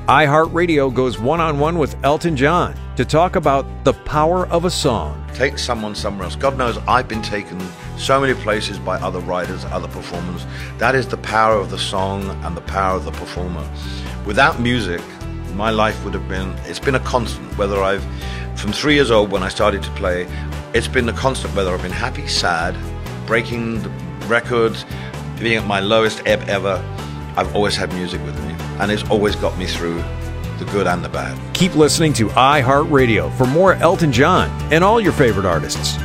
iHeartRadio goes one-on-one with Elton John to talk about the power of a song. Take someone somewhere else. God knows I've been taken so many places by other writers, other performers. That is the power of the song and the power of the performer. Without music, my life would have been, it's been a constant, from 3 years old when I started to play, it's been a constant, whether I've been happy, sad, breaking the records, being at my lowest ebb ever, I've always had music with me. And it's always got me through the good and the bad. Keep listening to iHeartRadio for more Elton John and all your favorite artists.